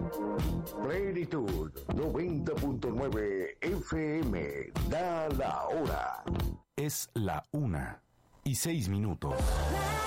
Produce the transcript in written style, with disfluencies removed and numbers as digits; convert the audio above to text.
Plenitud 90.9 FM. Da la hora. Es la 1:06.